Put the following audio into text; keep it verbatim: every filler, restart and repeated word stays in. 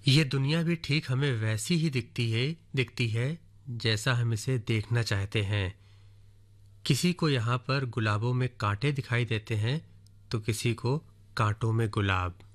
ये दुनिया भी ठीक हमें वैसी ही दिखती है दिखती है जैसा हम इसे देखना चाहते हैं। किसी को यहाँ पर गुलाबों में कांटे दिखाई देते हैं तो किसी को कांटों में गुलाब।